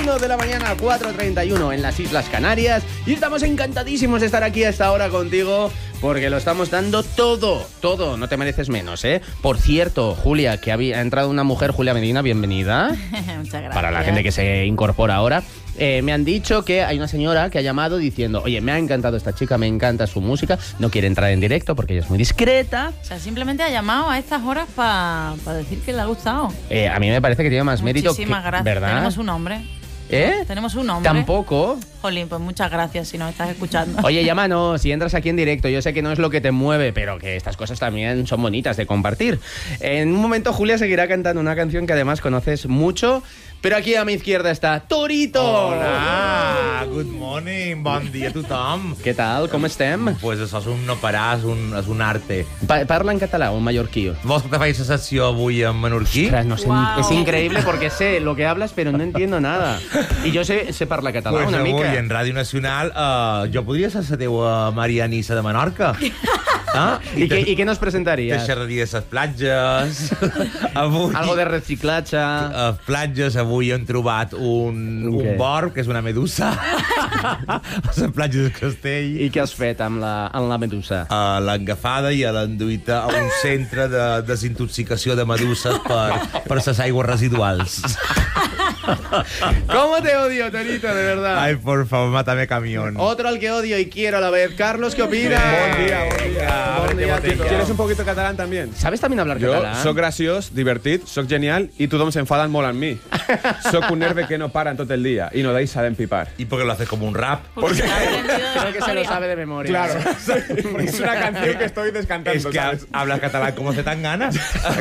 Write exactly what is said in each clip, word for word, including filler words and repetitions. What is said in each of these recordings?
uno de la mañana, cuatro treinta y uno en las Islas Canarias. Y estamos encantadísimos de estar aquí a esta hora contigo, porque lo estamos dando todo, todo, no te mereces menos, ¿eh? Por cierto, Julia, que había entrado una mujer, Julia Medina, bienvenida. Muchas gracias. Para la gente que se incorpora ahora. Eh, me han dicho que hay una señora que ha llamado diciendo, oye, me ha encantado esta chica, me encanta su música, no quiere entrar en directo porque ella es muy discreta. O sea, simplemente ha llamado a estas horas para pa decir que le ha gustado. Eh, a mí me parece que tiene más mérito que... Muchísimas gracias. ¿Verdad? Tenemos un nombre. ¿Eh? Tenemos un nombre. Tampoco. Jolín, pues muchas gracias si nos estás escuchando. Oye, llámanos si entras aquí en directo. Yo sé que no es lo que te mueve, pero que estas cosas también son bonitas de compartir. En un momento Julia seguirá cantando una canción que además conoces mucho, pero aquí a mi izquierda está Torito. Hola, good morning, bon dia a tothom. Què tal, com estem? Pues això és un no parar, és un, és un arte. Pa parla en català o en mallorquí? Vols que te faci la sessió avui en menorquí? Ostras, no sé, Wow. es increíble porque sé lo que hablas, pero no entiendo nada. Y yo sé, sé parlar català Pues una avui mica. en Ràdio Nacional uh, jo podria ser la teua Marianissa de Menorca. Ah? I, te, què, I què nos te presentaries? xerraria de les platges. Avui, Algo de reciclatge. a platges, avui hem trobat un, un Què? borb, que és una medusa. A les platges del Castell. I què has fet amb la, amb la medusa? A l'engafada i a l'enduita a un centre de desintoxicació de meduses per, per les aigües residuals. ¿Cómo te odio, Torito, de verdad? Ay, por favor, mátame camión. Otro al que odio y quiero a la vez. Carlos, ¿qué opinas? Buen día, buen día. Buen día, Ábrete Tito. ¿Quieres un poquito catalán también? ¿Sabes también hablar Jo catalán? soc graciós, divertit, soc genial i tothom s'enfada molt amb mi. Soc un nerve que no para en tot el dia i no deixa d'empipar. ¿Y por qué lo haces como un rap? Porque ha aprendido de Creo que se lo memoria. sabe de memoria. Claro, porque es una canción que estoy descantando, Es que ¿sabes? hablas catalán como se tan ganas.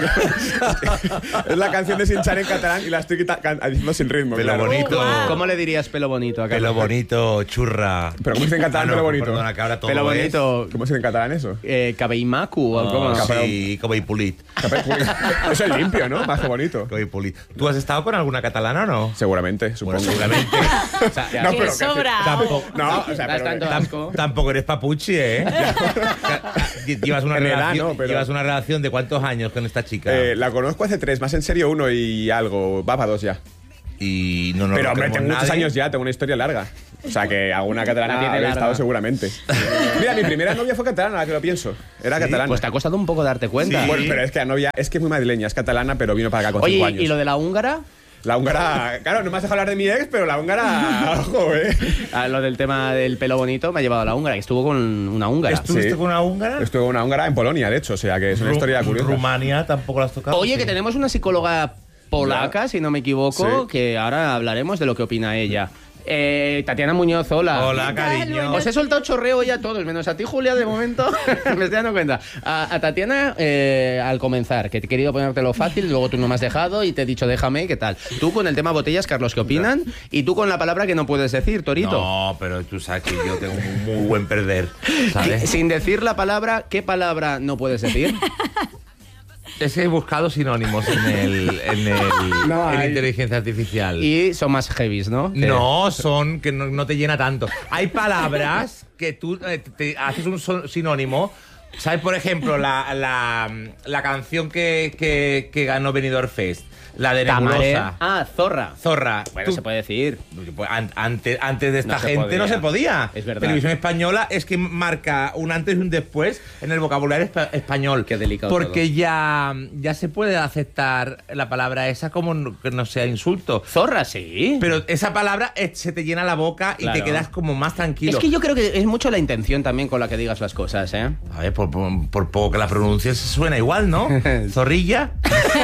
Es la canción de Sin Chan en catalán y la estoy quita- can- diciendo sin ritmo. Pelo claro. bonito. Wow. ¿Cómo le dirías pelo bonito a Carlos? Pelo bonito, churra. Pero ¿cómo se dice en catalán Ah, no, pelo bonito? Perdona, que ahora todo Pelo es- bonito. ¿Cómo se dice en catalán eso? Eh, cabeimacu o Ah, cómo? sí, como y pulit. Eso es limpio, ¿no? Más que bonito. Como y pulit. ¿Tú has estado con alguna catalana o no? Seguramente, supongo. Bueno, seguramente. O sea, No, ¡Qué pero que- sobrado! tampoco. No, o sea, Das pero... tanto Tam- asco. Tampoco eres papuchi, ¿eh? Llevas una, En edad, relación, no, pero- llevas una relación de cuántos años con esta chica. Eh, la conozco hace tres, más en serio uno y algo. Va para dos ya. y no nos Pero lo hombre, creemos tengo muchos nadie. años ya, tengo una historia larga. O sea, que alguna catalana La tiene tiene haber estado larga. seguramente. Mira, mi primera novia fue catalana, ahora que lo pienso. Era Sí, catalana. Pues te ha costado un poco darte cuenta. Sí. Bueno, pero es que la novia es que es muy madrileña, es catalana, pero vino para acá con Oye, cinco años. ¿y lo de la húngara? La húngara, claro, no me has dejado hablar de mi ex, pero la húngara, ojo, eh. Ah, lo del tema del pelo bonito me ha llevado a la húngara, que estuvo con una húngara. ¿Estuviste Sí. con una húngara? Estuve una húngara en Polonia, de hecho, o sea, que es una Ru- historia curiosa. Rumania tampoco la has tocado. Oye, Sí. que tenemos una psicóloga polaca, Ya. si no me equivoco, Sí. que ahora hablaremos de lo que opina ella. Eh, Tatiana Muñoz, hola. Hola, cariño. Os he soltado chorreo ya a todos, menos a ti, Julia, de momento. Me estoy dando cuenta. A, a Tatiana, eh, al comenzar, que he querido ponértelo fácil, luego tú no me has dejado y te he dicho déjame, ¿qué tal? Tú con el tema botellas, Carlos, ¿qué opinan? Y tú con la palabra que no puedes decir, Torito. No, pero tú sabes que yo tengo un muy buen perder, ¿Qué- ¿sabes? Sin decir la palabra, ¿qué palabra no puedes decir? Es que he buscado sinónimos en el, en el No en hay. inteligencia artificial. Y son más heavies, ¿no? No, son que no, no te llena tanto. Hay palabras que tú eh, te haces un son- sinónimo. ¿Sabes? Por ejemplo, la, la, la canción que, que, que ganó Benidorm Fest, la de Tamaré. Nebulosa. Ah, zorra. Zorra. Bueno, Tú- se puede decir. Pues an- antes, antes de esta No se gente podía. no se podía. Es verdad. Televisión Española es que marca un antes y un después en el vocabulario espa- español. Qué delicado Porque todo. ya, ya se puede aceptar la palabra esa como n- que no sea insulto. Zorra, sí. Pero esa palabra eh, se te llena la boca y Claro. te quedas como más tranquilo. Es que yo creo que es mucho la intención también con la que digas las cosas, ¿eh? A ver, por, por, por poco que la pronuncies suena igual, ¿no? Zorrilla.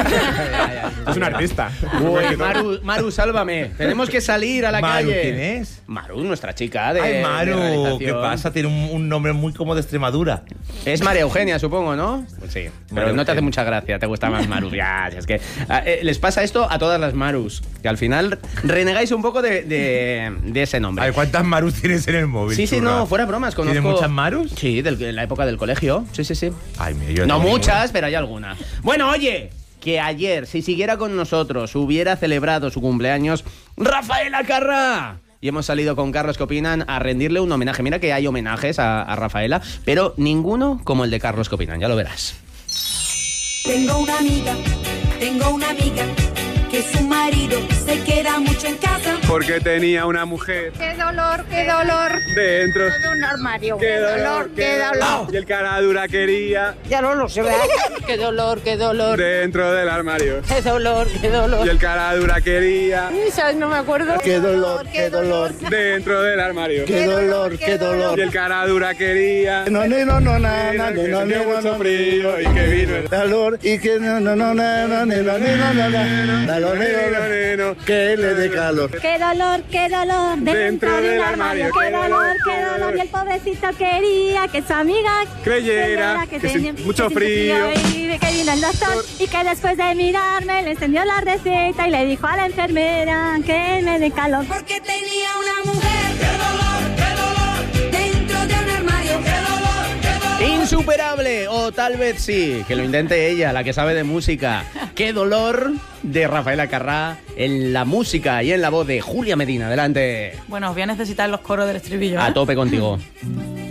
Es un artista. Uy, Maru, Maru, sálvame. Tenemos que salir a la Maru, calle. ¿quién es? Maru, nuestra chica de. Ay, de Maru, realización. ¿qué pasa? Tiene un, un nombre muy como de Extremadura. Es María Eugenia, supongo, ¿no? Pues sí. Pero María no te hace Eugenia. mucha gracia, te gusta más Maru. Ya, si es que ah, eh, les pasa esto a todas las Marus, que al final renegáis un poco de, de, de ese nombre. A ver, ¿cuántas Marus tienes en el móvil? Sí, sí, churra? no, fuera bromas. Conozco... ¿Tienes muchas Marus? Sí, del- de la época del colegio. Sí, sí, sí. Ay, mira, yo No tengo muchas, pero hay alguna. Bueno, oye, que ayer, si siguiera con nosotros, hubiera celebrado su cumpleaños Rafaela Carrà. Y hemos salido con Carlos, ¿qué opinan? A rendirle un homenaje. Mira que hay homenajes a, a Rafaela, pero ninguno como el de Carlos, ¿qué opinan? Ya lo verás. Tengo una amiga, tengo una amiga que su marido se queda mucho en casa. Porque tenía una mujer Qué dolor, qué dolor. dentro De un armario. Qué dolor, qué dolor. y el cara dura quería Ya no lo sé, ¿verdad? Qué dolor, qué dolor. dentro del armario. Qué dolor, qué dolor. Y el cara dura quería ¿Sabes? No me acuerdo. Qué dolor, qué dolor. dentro del armario. Qué dolor, qué dolor. Y el cara dura quería No, no, no, no, no, Mira, no, que no, tenía no, mucho no, frío y que vino el calor y que no, no, no, no, no, no, no, no, no, no, no, no, neno, que le dé calor. Qué dolor, qué dolor, dentro del armario. Qué dolor, qué dolor. Y el pobrecito quería que su amiga creyera que tenía- sin mucho que frío. Y que vino el doctor y que después de mirarme le encendió la receta y le dijo a la enfermera que me dé calor. Porque tenía una mujer. ¡Qué dolor, qué dolor! Dentro de un armario. ¡Qué dolor, qué dolor! Insuperable, o tal vez sí, que lo intente ella, la que sabe de música. Qué dolor, de Rafaela Carrà, en la música y en la voz de Julia Medina. Adelante. Bueno, os voy a necesitar los coros del estribillo. A ¿eh? tope contigo.